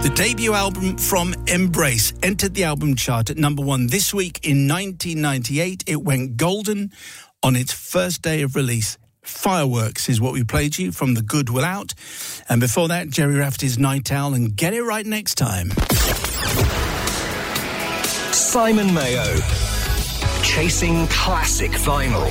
The debut album from Embrace entered the album chart at number 1 this week in 1998. It went golden on its first day of release. Fireworks is what we played you from The Good Will Out. And before that, Gerry Rafferty's Night Owl and Get It Right Next Time. Simon Mayo, chasing classic vinyl.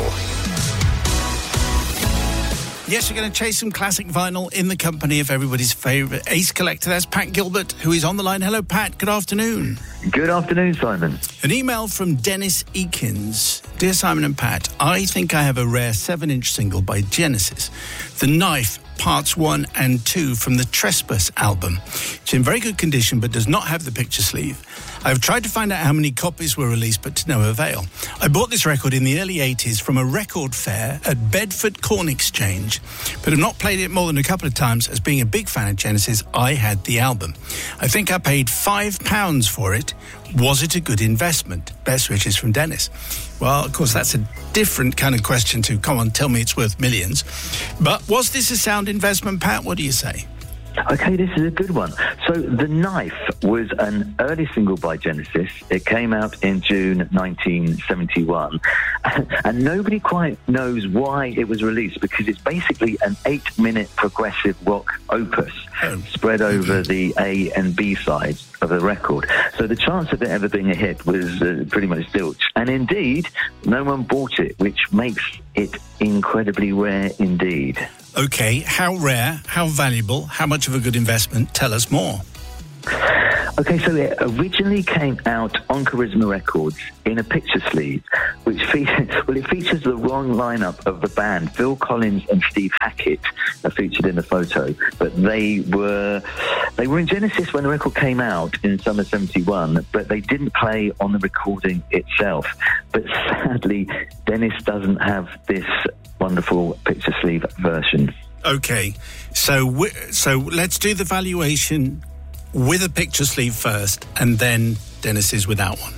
Yes, we're going to chase some classic vinyl in the company of everybody's favourite ace collector. That's Pat Gilbert, who is on the line. Hello, Pat. Good afternoon. Good afternoon, Simon. An email from Dennis Eakins. Dear Simon and Pat, I think I have a rare 7-inch single by Genesis, The Knife, Parts 1 and 2 from the Trespass album. It's in very good condition but does not have the picture sleeve. I've tried to find out how many copies were released, but to no avail. I bought this record in the early 80s from a record fair at Bedford Corn Exchange, but have not played it more than a couple of times. As being a big fan of Genesis, I had the album. I think I paid £5 for it. Was it a good investment? Best wishes from Dennis. Well, of course, that's a different kind of question to, come on, tell me it's worth millions. But was this a sound investment, Pat? What do you say? Okay, this is a good one. So The Knife was an early single by Genesis. It came out in June 1971. And nobody quite knows why it was released, because it's basically an 8-minute progressive rock opus spread over the A and B sides of the record. So the chance of it ever being a hit was pretty much zilch. And indeed, no one bought it, which makes it incredibly rare indeed. Okay, how rare, how valuable, how much of a good investment? Tell us more. Okay, so it originally came out on Charisma Records in a picture sleeve, which it features the wrong lineup of the band. Phil Collins and Steve Hackett are featured in the photo, but they were in Genesis when the record came out in summer 71, but they didn't play on the recording itself. But sadly, Dennis doesn't have this wonderful picture sleeve version. Okay, so let's do the valuation with a picture sleeve first, and then Dennis is without one.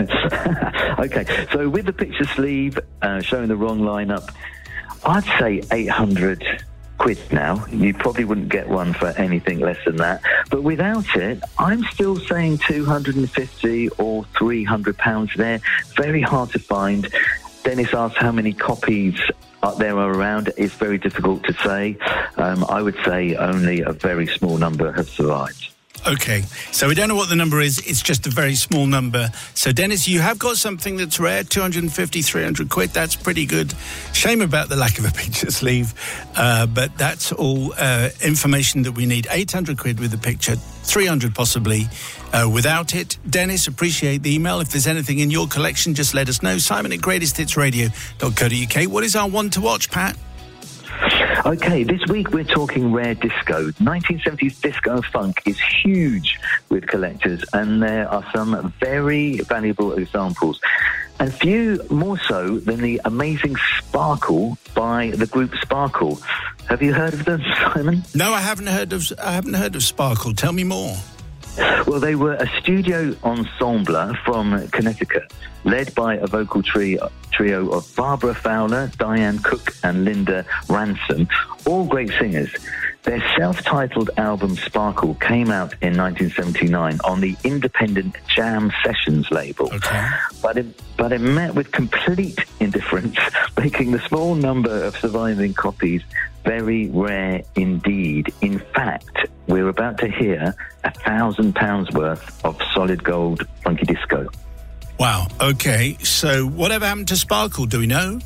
Okay, so with the picture sleeve showing the wrong lineup, I'd say 800 quid now. You probably wouldn't get one for anything less than that. But without it, I'm still saying 250 or 300 pounds there. Very hard to find. Dennis asked how many copies there are around. It's very difficult to say. I would say only a very small number have survived. Okay, so we don't know what the number is. It's just a very small number. So, Dennis, you have got something that's rare, 250, 300 quid. That's pretty good. Shame about the lack of a picture sleeve, but that's all information that we need. 800 quid with the picture, 300 possibly without it. Dennis, appreciate the email. If there's anything in your collection, just let us know. Simon at greatesthitsradio.co.uk. What is our one to watch, Pat? Okay, this week we're talking rare disco. 1970s disco funk is huge with collectors, and there are some very valuable examples. And few more so than the amazing Sparkle by the group Sparkle. Have you heard of them, Simon? No, I haven't heard of Sparkle. Tell me more. Well, they were a studio ensemble from Connecticut, led by a vocal trio of Barbara Fowler, Diane Cook and Linda Ransom, all great singers. Their self-titled album Sparkle came out in 1979 on the independent Jam Sessions label. Okay. But it met with complete indifference, making the small number of surviving copies very rare indeed. In fact, we're about to hear £1,000 worth of solid gold funky disco. Wow, okay. So whatever happened to Sparkle, do we know?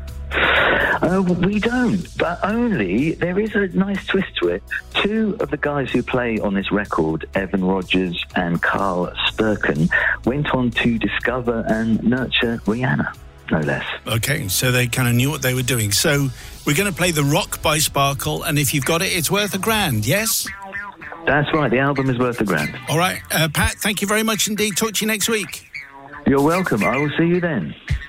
We don't, but only there is a nice twist to it. Two of the guys who play on this record, Evan Rogers and Carl Sturken, went on to discover and nurture Rihanna, no less. Okay, so they kind of knew what they were doing. So we're going to play The Rock by Sparkle, and if you've got it, it's worth £1,000, yes? That's right, the album is worth £1,000. All right, Pat, thank you very much indeed. Talk to you next week. You're welcome. I will see you then.